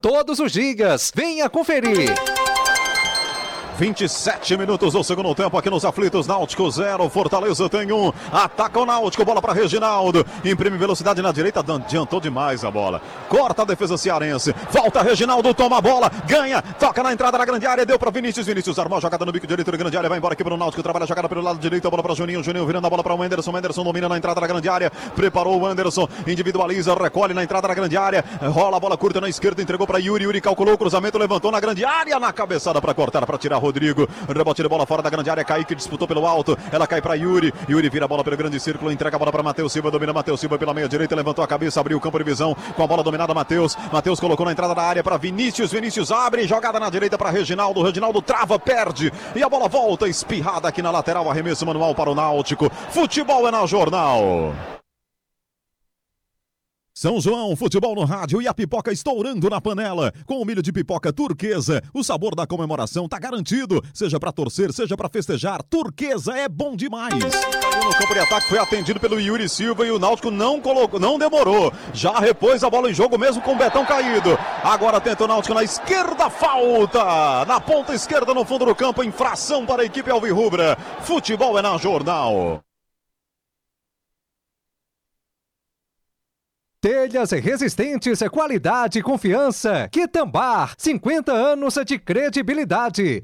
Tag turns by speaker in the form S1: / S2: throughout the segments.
S1: todos os dias. Venha conferir.
S2: 27 minutos do segundo tempo aqui nos aflitos. Náutico 0, Fortaleza tem 1. Ataca o Náutico, bola para Reginaldo. Imprime velocidade na direita, adiantou demais a bola. Corta a defesa cearense. Volta Reginaldo, toma a bola, ganha, toca na entrada da grande área, deu para Vinícius. Vinícius armou a jogada no bico direito da grande área, vai embora aqui para o Náutico, trabalha a jogada pelo lado direito, a bola para Juninho. Juninho virando a bola para o Anderson. Anderson domina na entrada da grande área, preparou o Anderson, individualiza, recolhe na entrada da grande área, rola a bola curta na esquerda, entregou para Yuri. Yuri calculou o cruzamento, levantou na grande área, na cabeçada para cortar, para tirar Rodrigo. Rebote de bola fora da grande área, Kaique disputou pelo alto, ela cai para Yuri. Yuri vira a bola pelo grande círculo, entrega a bola para Matheus Silva, domina Matheus Silva pela meia direita, levantou a cabeça, abriu o campo de visão, com a bola dominada Matheus. Matheus colocou na entrada da área para Vinícius. Vinícius abre, jogada na direita para Reginaldo. Reginaldo trava, perde e a bola volta espirrada aqui na lateral, arremesso manual para o Náutico. Futebol é na Jornal. São João, futebol no rádio e a pipoca estourando na panela. Com o milho de pipoca Turquesa, o sabor da comemoração tá garantido. Seja pra torcer, seja pra festejar, Turquesa é bom demais. No campo de ataque foi atendido pelo Yuri Silva e o Náutico não demorou. Já repôs a bola em jogo mesmo com o Betão caído. Agora tenta o Náutico na esquerda, falta. Na ponta esquerda no fundo do campo, infração para a equipe alvirrubra. Futebol é na Jornal.
S1: Telhas resistentes, qualidade e confiança. Quitambar, 50 anos de credibilidade.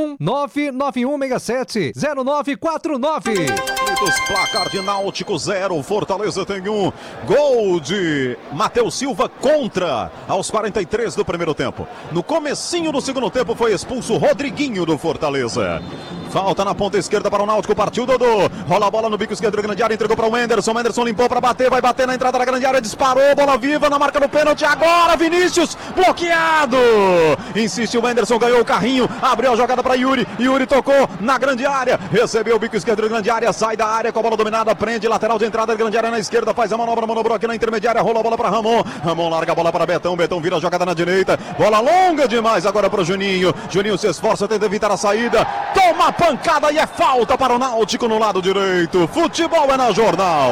S1: 81991670949.
S2: Placar de Náutico 0, Fortaleza tem 1. Gol de Matheus Silva contra aos 43 do primeiro tempo. No comecinho do segundo tempo foi expulso Rodriguinho do Fortaleza. Falta na ponta esquerda para o Náutico, partiu Dodô. Rola a bola no bico esquerdo da grande área, entregou para o Anderson. O Anderson limpou para bater, vai bater na entrada da grande área, disparou, bola viva na marca do pênalti. Agora Vinícius, bloqueado. Insiste o Anderson, ganhou o carrinho, abriu a jogada para Yuri. Yuri tocou na grande área, recebeu o bico esquerdo da grande área, sai da área com a bola dominada, prende, lateral de entrada da grande área na esquerda, faz a manobra, manobrou aqui na intermediária, rola a bola para Ramon. Ramon larga a bola para Betão, Betão vira a jogada na direita, bola longa demais agora para o Juninho. Juninho se esforça, tenta evitar a saída, toma a pancada e é falta para o Náutico no lado direito. Futebol é na Jornal.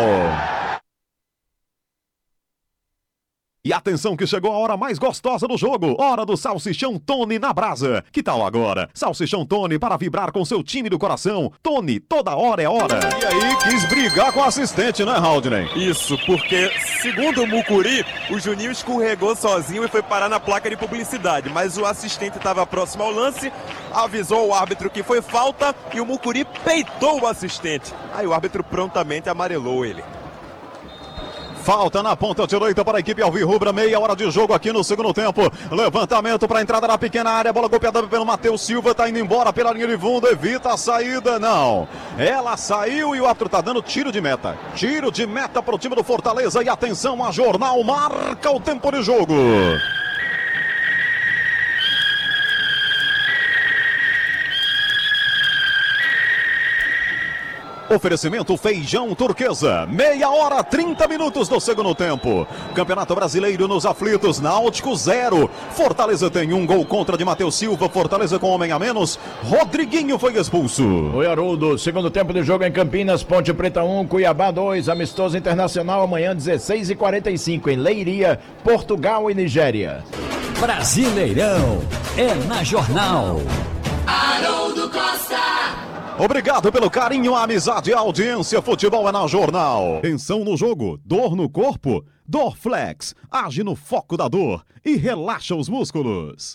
S2: E atenção que chegou a hora mais gostosa do jogo. Hora do Salsichão Tony na brasa. Que tal agora? Salsichão Tony para vibrar com seu time do coração. Tony, toda hora é hora. E aí, quis brigar com o assistente, né, Haldney?
S3: Isso, porque segundo o Mucuri, o Juninho escorregou sozinho e foi parar na placa de publicidade. Mas o assistente estava próximo ao lance, avisou o árbitro que foi falta e o Mucuri peitou o assistente. Aí o árbitro prontamente amarelou ele.
S2: Falta na ponta direita para a equipe alvirrubra, meia hora de jogo aqui no segundo tempo. Levantamento para a entrada na pequena área, bola golpeada pelo Matheus Silva, tá indo embora pela linha de fundo, evita a saída, não. Ela saiu e o árbitro tá dando tiro de meta. Tiro de meta para o time do Fortaleza e atenção, a Jornal marca o tempo de jogo. Oferecimento Feijão Turquesa. Meia hora, 30 minutos do segundo tempo. Campeonato Brasileiro nos aflitos. Náutico 0. Fortaleza tem 1 gol contra de Matheus Silva. Fortaleza com homem a menos. Rodriguinho foi expulso.
S4: Oi, Haroldo. Segundo tempo de jogo em Campinas. Ponte Preta 1, Cuiabá 2. Amistoso Internacional amanhã 16h45 em Leiria, Portugal e Nigéria.
S5: Brasileirão é na Jornal.
S6: Haroldo Costa.
S2: Obrigado pelo carinho, a amizade e a audiência. Futebol é na Jornal. Tensão no jogo, dor no corpo. Dorflex, age no foco da dor e relaxa os músculos.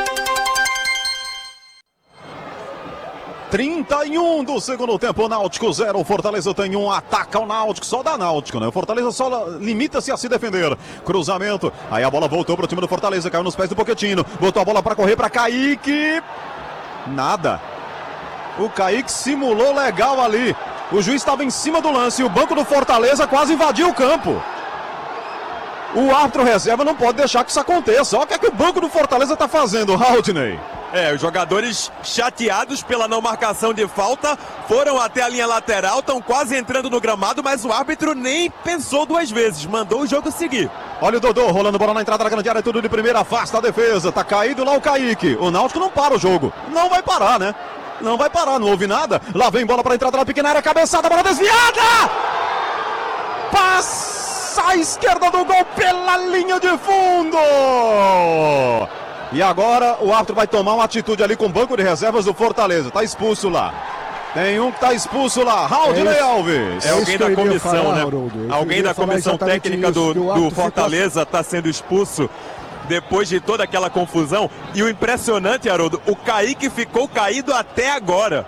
S2: 31 do segundo tempo, Náutico 0, Fortaleza tem 1, ataca o Náutico, só dá Náutico, né? O Fortaleza só limita-se a se defender. Cruzamento, aí a bola voltou para o time do Fortaleza, caiu nos pés do Pochettino, botou a bola para correr para Kaique. Nada. O Kaique simulou legal ali. O juiz estava em cima do lance e o banco do Fortaleza quase invadiu o campo. O árbitro reserva não pode deixar que isso aconteça. Olha o que o banco do Fortaleza está fazendo, Haldney.
S3: Os jogadores chateados pela não marcação de falta foram até a linha lateral, estão quase entrando no gramado, mas o árbitro nem pensou duas vezes, mandou o jogo seguir.
S2: Olha o Dodô rolando bola na entrada da grande área, tudo de primeira, afasta a defesa, tá caído lá o Kaique. O Náutico não para o jogo, não vai parar, né? Não vai parar, não houve nada. Lá vem bola para a entrada na pequena área, cabeçada, bola desviada! Passe! cabeça à esquerda do gol pela linha de fundo. E agora o árbitro vai tomar uma atitude ali com o banco de reservas do Fortaleza. Tá expulso lá. Tem um que tá expulso lá, Raudinei Alves.
S3: É alguém da comissão, né? Alguém da comissão técnica do Fortaleza está sendo expulso depois de toda aquela confusão. E o impressionante, Haroldo, o Kaique ficou caído até agora.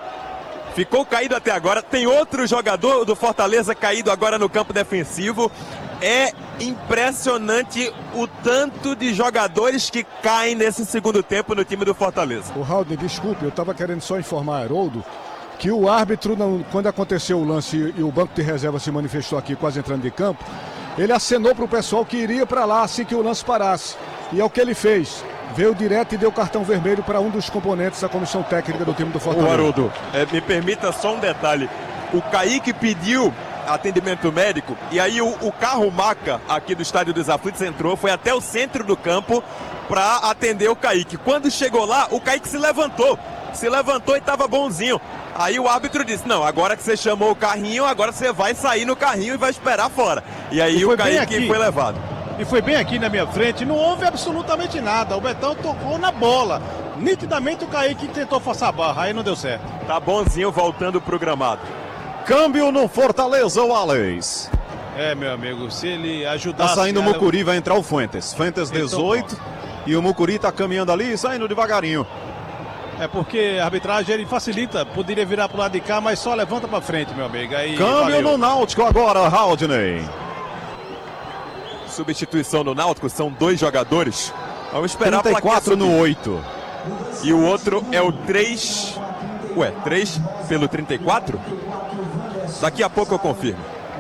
S3: Tem outro jogador do Fortaleza caído agora no campo defensivo. É impressionante o tanto de jogadores que caem nesse segundo tempo no time do Fortaleza.
S7: O Raul, desculpe, eu estava querendo só informar, Haroldo, que o árbitro, quando aconteceu o lance e o banco de reserva se manifestou aqui quase entrando de campo, ele acenou para o pessoal que iria para lá assim que o lance parasse. E é o que ele fez. Veio direto e deu cartão vermelho para um dos componentes da comissão técnica do time do Fortaleza.
S3: O Haroldo, me permita só um detalhe. O Kaique pediu atendimento médico e aí o carro maca aqui do Estádio dos Aflitos entrou, foi até o centro do campo para atender o Kaique. Quando chegou lá, o Kaique se levantou e estava bonzinho. Aí o árbitro disse, não, agora que você chamou o carrinho, agora você vai sair no carrinho e vai esperar fora. E aí o Kaique foi levado.
S8: E foi bem aqui na minha frente, não houve absolutamente nada. O Betão tocou na bola. Nitidamente o Kaique tentou forçar a barra, aí não deu certo.
S3: Tá bonzinho voltando pro gramado.
S2: Câmbio no Fortaleza, o Alex.
S8: Meu amigo, se ele ajudasse...
S2: Tá saindo o Mucuri, vai entrar o Fuentes. Fuentes 18 e o Mucuri tá caminhando ali e saindo devagarinho.
S8: É porque a arbitragem ele facilita, poderia virar pro lado de cá, mas só levanta pra frente, meu amigo. Aí,
S2: câmbio no Náutico agora, Raudinei.
S3: Substituição no Náutico, são 2 jogadores. Vamos esperar
S2: 34 no 8.
S3: E o outro é o 3. 3 pelo 34? Daqui a pouco eu confirmo.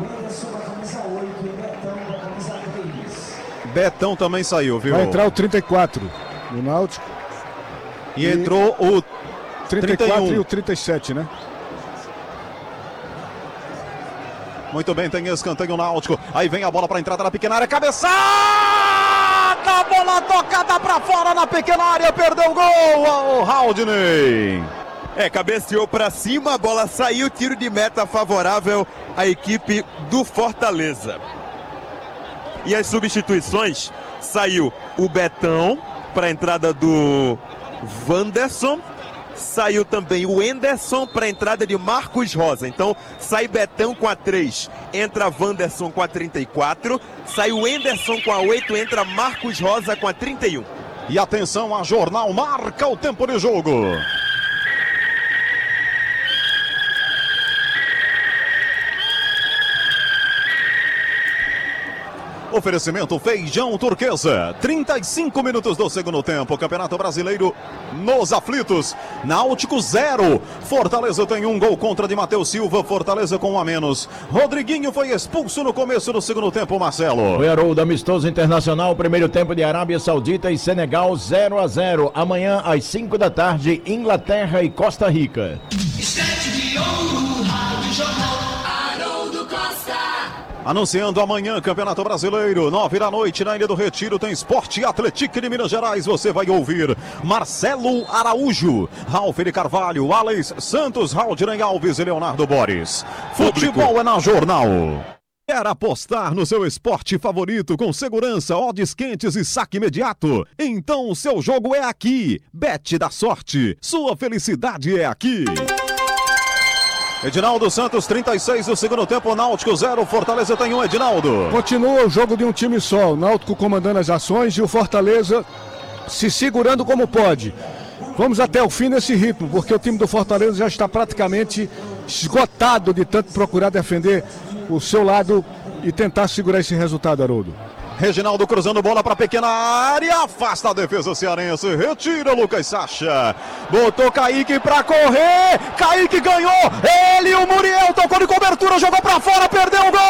S2: Betão também saiu, viu?
S7: Vai entrar o 34 no Náutico.
S2: E entrou o
S7: 34
S2: 31.
S7: E o 37, né?
S2: Muito bem, tem escanteio náutico. Aí vem a bola para entrada na pequena área. Cabeçada! Bola tocada para fora na pequena área. Perdeu o gol, o Raudinei.
S3: Cabeceou para cima, a bola saiu. Tiro de meta favorável à equipe do Fortaleza. E as substituições, saiu o Betão para a entrada do Wanderson. Saiu também o Enderson para a entrada de Marcos Rosa. Então sai Betão com a 3, entra Wanderson com a 34. Sai o Enderson com a 8, entra Marcos Rosa com a 31.
S2: E atenção, a Jornal marca o tempo de jogo. Oferecimento Feijão Turquesa. 35 minutos do segundo tempo. Campeonato Brasileiro nos aflitos. Náutico 0. Fortaleza tem 1 gol contra de Matheus Silva. Fortaleza com 1 a menos. Rodriguinho foi expulso no começo do segundo tempo, Marcelo.
S4: Foi Haroldo, amistoso internacional. Primeiro tempo de Arábia Saudita e Senegal 0-0. Amanhã às 5 da tarde, Inglaterra e Costa Rica.
S6: Estante de ouro, Rádio Jornal, Haroldo Costa.
S2: Anunciando amanhã, Campeonato Brasileiro, 9 da noite, na Ilha do Retiro, tem Esporte Atlético de Minas Gerais. Você vai ouvir Marcelo Araújo, Ralf de Carvalho, Alex Santos, Raudinei Alves e Leonardo Boris. Futebol é na Jornal. Quer apostar no seu esporte favorito com segurança, odds quentes e saque imediato? Então o seu jogo é aqui. Bet da Sorte. Sua felicidade é aqui. Edinaldo Santos, 36 do segundo tempo, Náutico 0, Fortaleza tem 1, Edinaldo.
S7: Continua o jogo de um time só, o Náutico comandando as ações e o Fortaleza se segurando como pode. Vamos até o fim nesse ritmo, porque o time do Fortaleza já está praticamente esgotado de tanto procurar defender o seu lado e tentar segurar esse resultado, Haroldo.
S2: Reginaldo cruzando bola para pequena área, afasta a defesa cearense, retira Lucas Sacha, botou Kaique para correr, Kaique ganhou, ele e o Muriel tocou de cobertura, jogou para fora, perdeu o gol!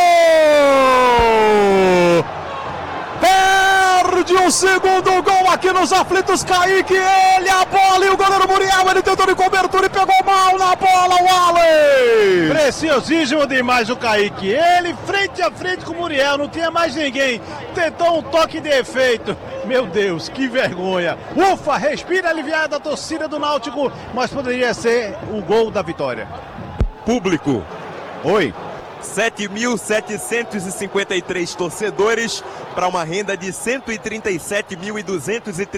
S2: Perde o segundo gol aqui nos aflitos, Kaique, ele a bola e o goleiro Muriel, ele tentou de cobertura e pegou mal na bola, o Allen!
S8: Preciosíssimo demais o Kaique, ele frente a frente com o Muriel, não tinha mais ninguém, tentou um toque de efeito, meu Deus, que vergonha, ufa, respira aliviada a torcida do Náutico, mas poderia ser o gol da vitória.
S3: Público.
S2: Oi.
S3: 7.753 torcedores para uma renda de R$ 137.230.